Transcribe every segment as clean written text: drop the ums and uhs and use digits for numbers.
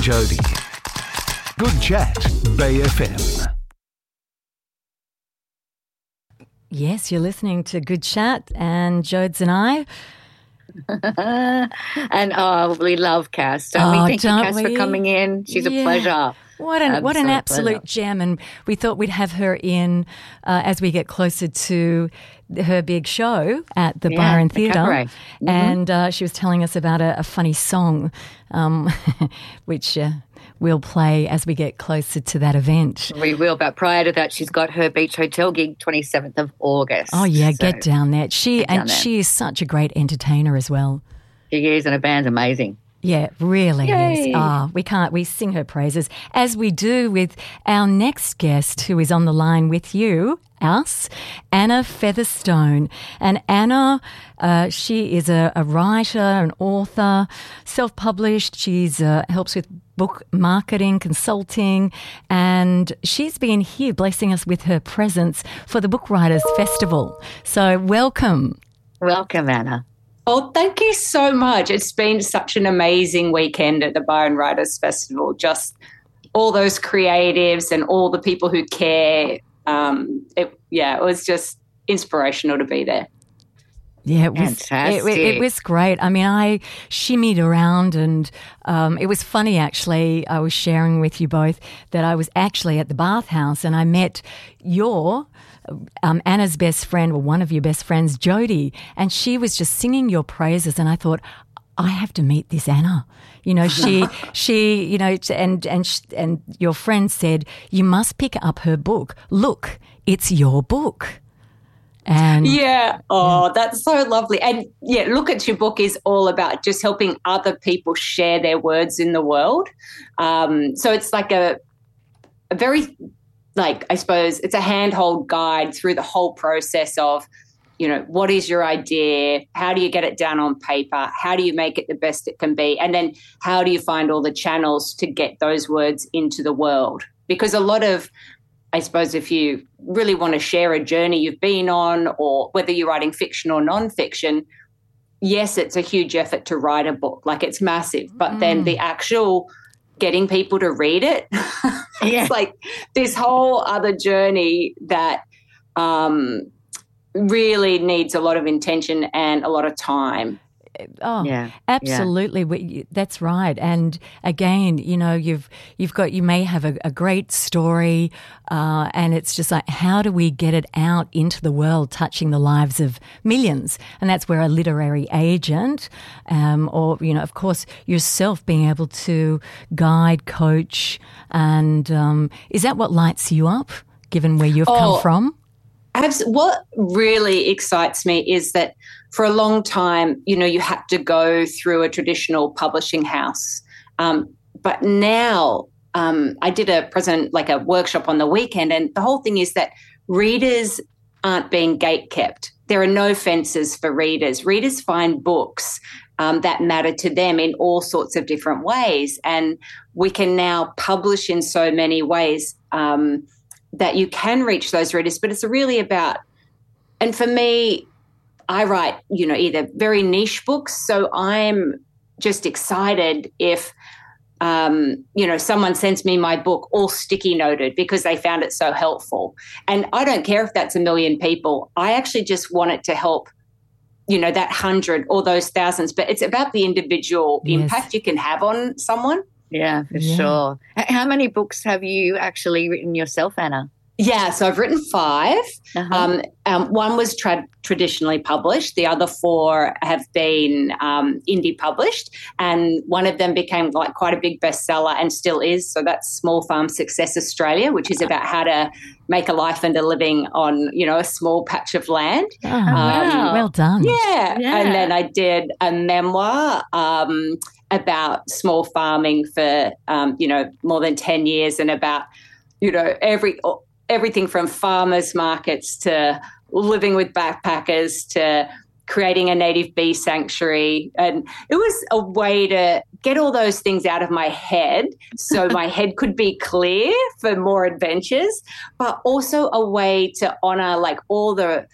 Jody. Good Chat, Bay FM. Yes, you're listening to Good Chat, and Jodes and I. And we love Cass. Don't we? Thank you, Cass, for coming in. She's a pleasure. What an absolute pleasure. gem. And we thought we'd have her in as we get closer to her big show at the Byron Theatre. Mm-hmm. And she was telling us about a funny song, which we'll play as we get closer to that event. We will, but prior to that, she's got her Beach Hotel gig 27th of August. Oh, yeah, get down there. She is such a great entertainer as well. She is, and her band's amazing. Yeah, really Yay. is. We sing her praises, as we do with our next guest who is on the line with you, Anna Featherstone. And Anna, she is a writer, an author, self-published. She's helps with book marketing, consulting, and she's been here blessing us with her presence for the Book Writers Festival. So welcome. Welcome, Anna. Oh, thank you so much. It's been such an amazing weekend at the Byron Writers Festival. Just all those creatives and all the people who care. It was just inspirational to be there. Yeah, it was fantastic. It was great. I mean, I shimmied around and it was funny, actually. I was sharing with you both that I was actually at the bathhouse and I met your Anna's best friend, or one of your best friends, Jody, and she was just singing your praises, and I thought, I have to meet this Anna. You know, she, you know, and your friend said, you must pick up her book. Look, it's your book. And that's so lovely. And Look at Your Book is all about just helping other people share their words in the world. So it's like a very, I suppose it's a handhold guide through the whole process of, you know, what is your idea? How do you get it down on paper? How do you make it the best it can be? And then how do you find all the channels to get those words into the world? Because a lot of, I suppose, if you really want to share a journey you've been on, or whether you're writing fiction or nonfiction, yes, it's a huge effort to write a book. It's massive. But then the actual getting people to read it, it's like this whole other journey that really needs a lot of intention and a lot of time. Oh, yeah, absolutely. Yeah. That's right. And again, you know, you may have a great story, and it's just like, how do we get it out into the world, touching the lives of millions? And that's where a literary agent, or, you know, of course, yourself being able to guide, coach, and is that what lights you up, given where you've come from? What really excites me is that for a long time, you know, you had to go through a traditional publishing house. But now I did a workshop on the weekend, and the whole thing is that readers aren't being gatekept. There are no fences for readers. Readers find books that matter to them in all sorts of different ways. And we can now publish in so many ways that you can reach those readers, but it's really about, and for me, I write, you know, either very niche books, so I'm just excited if, you know, someone sends me my book all sticky noted because they found it so helpful. And I don't care if that's 1 million people. I actually just want it to help, you know, that 100 or those thousands, but it's about the individual impact you can have on someone. Yeah, for sure. How many books have you actually written yourself, Anna? Yeah, so I've written 5. One was traditionally published. The other 4 have been indie published, and one of them became quite a big bestseller and still is. So that's Small Farm Success Australia, which is about how to make a life and a living on, you know, a small patch of land. Oh, wow. Well done. Yeah. And then I did a memoir about small farming for, you know, more than 10 years, and about, you know, everything from farmers markets to living with backpackers to creating a native bee sanctuary. And it was a way to get all those things out of my head so my head could be clear for more adventures, but also a way to honor all the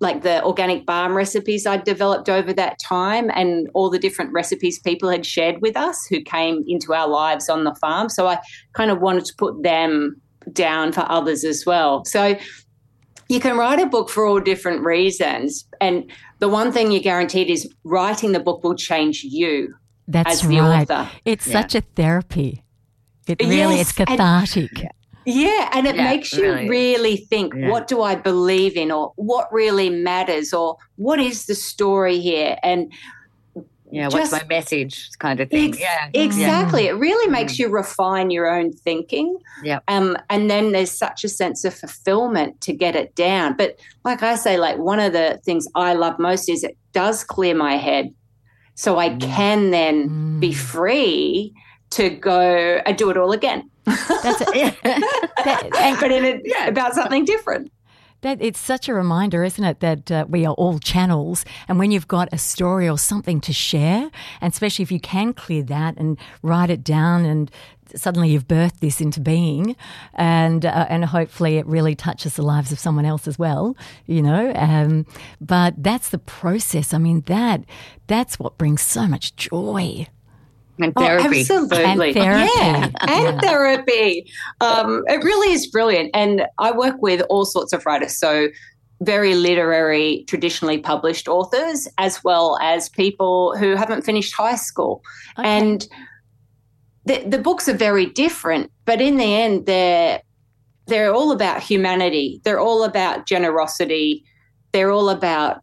like the organic balm recipes I'd developed over that time and all the different recipes people had shared with us who came into our lives on the farm. So I kind of wanted to put them down for others as well. So you can write a book for all different reasons. And the one thing you're guaranteed is writing the book will change you as the author. It's such a therapy. It really, it's cathartic. And it makes you really think, what do I believe in, or what really matters, or what is the story here? And what's my message kind of thing. Exactly. It really makes you refine your own thinking. And then there's such a sense of fulfillment to get it down. But like I say, like one of the things I love most is it does clear my head. So I can then be free to go and do it all again. That's it. But about something different. It's such a reminder, isn't it, that we are all channels, and when you've got a story or something to share, and especially if you can clear that and write it down, and suddenly you've birthed this into being, and hopefully it really touches the lives of someone else as well, but that's the process. I mean, that's what brings so much joy. And therapy. Absolutely. And therapy. And therapy. It really is brilliant. And I work with all sorts of writers, so very literary, traditionally published authors, as well as people who haven't finished high school. Okay. And the books are very different, but in the end, they're all about humanity. They're all about generosity. They're all about,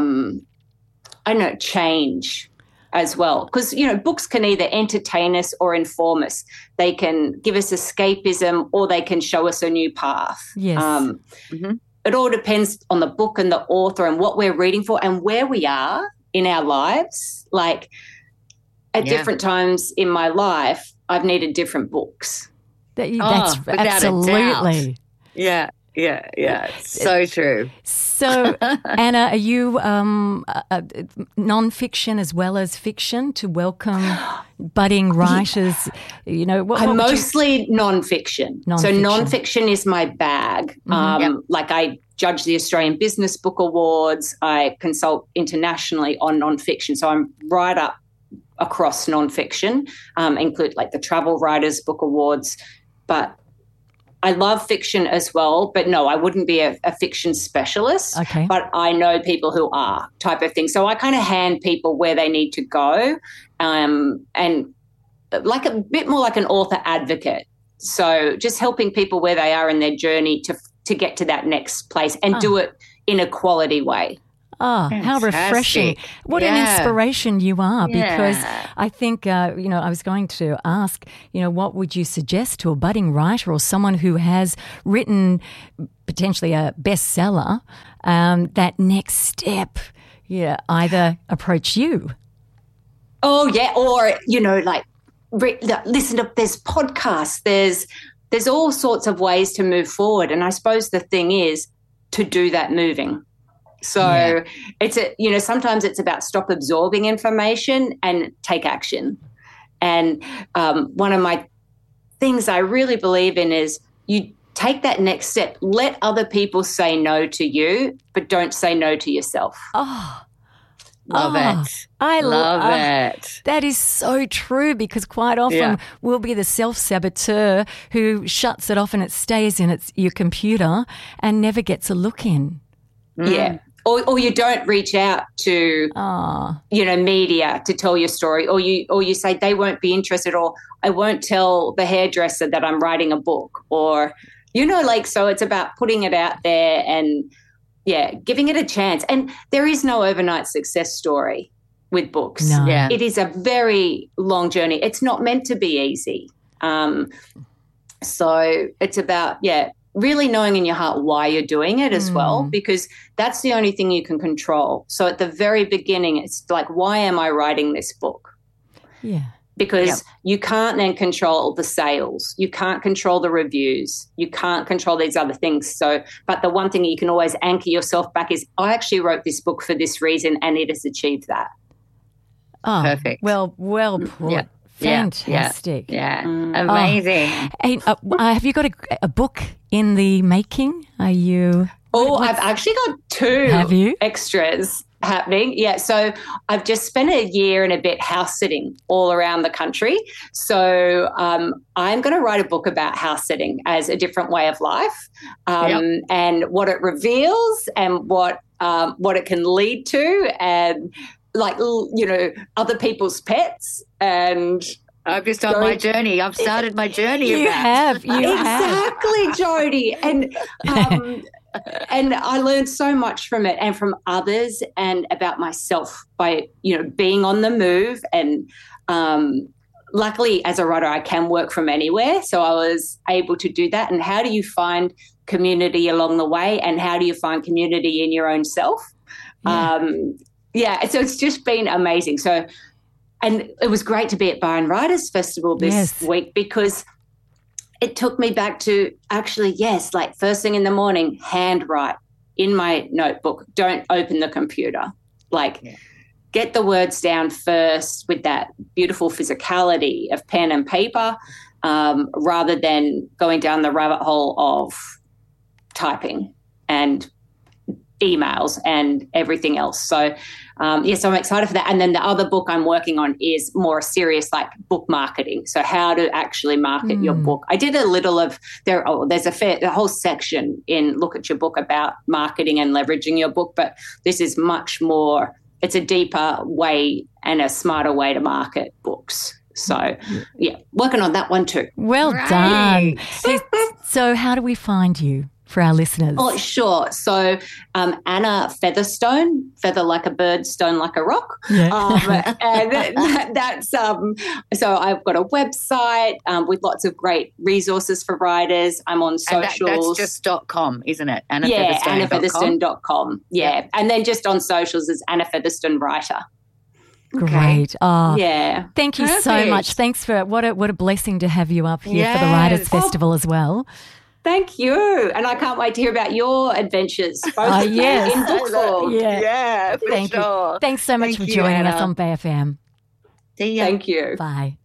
change as well. Because, books can either entertain us or inform us. They can give us escapism or they can show us a new path. Yes. It all depends on the book and the author and what we're reading for and where we are in our lives. Like at different times in my life, I've needed different books. That's absolutely. Yeah. So true. So, Anna, are you non-fiction as well as fiction to welcome budding writers? I'm mostly non-fiction. So non-fiction is my bag. Like I judge the Australian Business Book Awards. I consult internationally on non-fiction. So I'm right up across non-fiction, include like the Travel Writers Book Awards. But I love fiction as well, but no, I wouldn't be a fiction specialist. Okay. But I know people who are, type of thing. So I kind of hand people where they need to go, and like a bit more like an author advocate. So just helping people where they are in their journey to get to that next place and do it in a quality way. Oh, how refreshing. What an inspiration you are, because I think, I was going to ask, what would you suggest to a budding writer or someone who has written potentially a bestseller, that next step, either approach you? Oh, yeah, or, listen to, there's podcasts, there's all sorts of ways to move forward. And I suppose the thing is to do that moving. So it's sometimes it's about stop absorbing information and take action. And one of my things I really believe in is you take that next step. Let other people say no to you, but don't say no to yourself. Love it. I love it. That is so true, because quite often we'll be the self-saboteur who shuts it off and it stays in your computer and never gets a look in. Yeah. Or you don't reach out to, media to tell your story, or you say they won't be interested, or I won't tell the hairdresser that I'm writing a book, or, so it's about putting it out there and, giving it a chance. And there is no overnight success story with books. No. Yeah. It is a very long journey. It's not meant to be easy. So it's about, really knowing in your heart why you're doing it as well, because that's the only thing you can control. So at the very beginning, it's like, why am I writing this book? Yeah. Because you can't then control the sales. You can't control the reviews. You can't control these other things. So, but the one thing you can always anchor yourself back is, I actually wrote this book for this reason and it has achieved that. Oh, perfect. Well put. Yeah. Fantastic. Yeah. Amazing. Hey, have you got a book in the making? Are you Oh, I've actually got 2 Have you? extras happening. Yeah. So I've just spent a year and a bit house sitting all around the country. So I'm going to write a book about house sitting as a different way of life, and what it reveals and what it can lead to, and like, you know, other people's pets. And I've just on my journey. I've started my journey. You have. Exactly, Jodie. And I learned so much from it and from others and about myself by, you know, being on the move. And luckily, as a writer, I can work from anywhere. So I was able to do that. And how do you find community along the way? And how do you find community in your own self? So it's just been amazing. So, and it was great to be at Byron Writers Festival this week, because it took me back to actually, like first thing in the morning, handwrite in my notebook. Don't open the computer. Get the words down first with that beautiful physicality of pen and paper, rather than going down the rabbit hole of typing and emails and everything else. So, so I'm excited for that. And then the other book I'm working on is more serious, like book marketing. So how to actually market your book. I did a little of there's a whole section in Look at Your Book about marketing and leveraging your book, but this is much more, it's a deeper way and a smarter way to market books. So, working on that one too. Well done. So how do we find you for our listeners? Oh, sure. So Anna Featherstone, feather like a bird, stone like a rock. Yeah. And that's so I've got a website with lots of great resources for writers. I'm on socials. That's just .com, isn't it? AnnaFeatherstone.com. Yeah. And then just on socials is Anna Featherstone Writer. Great. Oh, yeah. Thank you so much. Thanks for what a blessing to have you up here for the Writers Festival as well. Thank you. And I can't wait to hear about your adventures, both in book form. Yeah, for Thank sure. you. Thanks so much for joining us on Bay FM. See ya. Thank you. Bye.